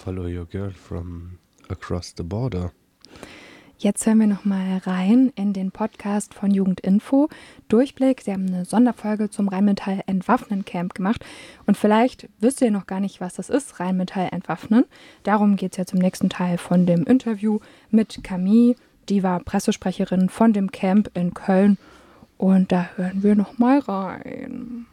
follow your girl from across the border. Jetzt hören wir nochmal rein in den Podcast von Jugendinfo. Durchblick, sie haben eine Sonderfolge zum Rheinmetall Entwaffnen Camp gemacht. Und vielleicht wisst ihr noch gar nicht, was das ist, Rheinmetall Entwaffnen. Darum geht es jetzt im nächsten Teil von dem Interview mit Camille. Die war Pressesprecherin von dem Camp in Köln. Und da hören wir nochmal rein.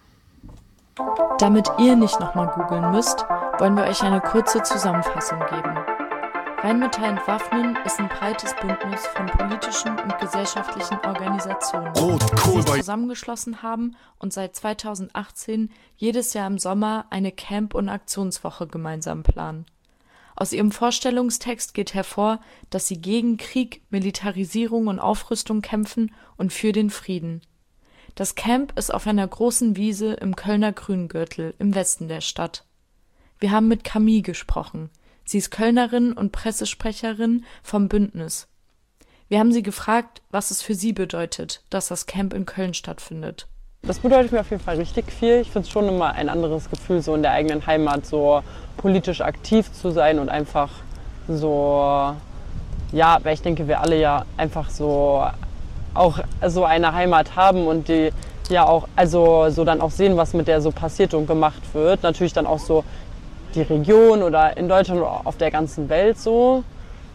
Damit ihr nicht nochmal googeln müsst, wollen wir euch eine kurze Zusammenfassung geben. Rheinmetall Entwaffnen ist ein breites Bündnis von politischen und gesellschaftlichen Organisationen, die sich zusammengeschlossen haben und seit 2018 jedes Jahr im Sommer eine Camp- und Aktionswoche gemeinsam planen. Aus ihrem Vorstellungstext geht hervor, dass sie gegen Krieg, Militarisierung und Aufrüstung kämpfen und für den Frieden. Das Camp ist auf einer großen Wiese im Kölner Grüngürtel im Westen der Stadt. Wir haben mit Camille gesprochen. Sie ist Kölnerin und Pressesprecherin vom Bündnis. Wir haben sie gefragt, was es für sie bedeutet, dass das Camp in Köln stattfindet. Das bedeutet mir auf jeden Fall richtig viel. Ich finde es schon immer ein anderes Gefühl, so in der eigenen Heimat so politisch aktiv zu sein und einfach so, ja, weil ich denke, wir alle ja einfach so auch so eine Heimat haben und die ja auch, also so dann auch sehen, was mit der so passiert und gemacht wird. Natürlich dann auch so die Region oder in Deutschland oder auf der ganzen Welt so.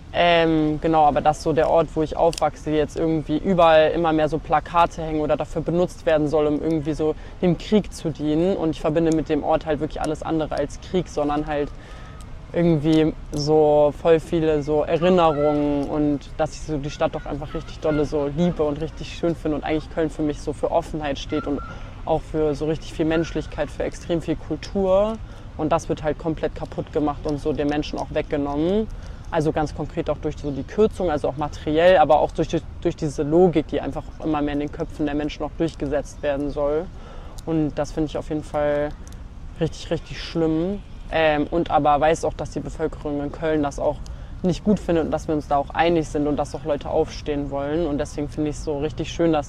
Genau, aber das ist so der Ort, wo ich aufwachse, jetzt irgendwie überall immer mehr so Plakate hängen oder dafür benutzt werden soll, um irgendwie so dem Krieg zu dienen. Und ich verbinde mit dem Ort halt wirklich alles andere als Krieg, sondern halt irgendwie so voll viele so Erinnerungen und dass ich so die Stadt doch einfach richtig dolle so liebe und richtig schön finde und eigentlich Köln für mich so für Offenheit steht und auch für so richtig viel Menschlichkeit, für extrem viel Kultur. Und das wird halt komplett kaputt gemacht und so den Menschen auch weggenommen. Also ganz konkret auch durch so die Kürzung, also auch materiell, aber auch durch diese Logik, die einfach immer mehr in den Köpfen der Menschen auch durchgesetzt werden soll. Und das finde ich auf jeden Fall richtig, richtig schlimm. Und aber weiß auch, dass die Bevölkerung in Köln das auch nicht gut findet und dass wir uns da auch einig sind und dass auch Leute aufstehen wollen. Und deswegen finde ich es so richtig schön, dass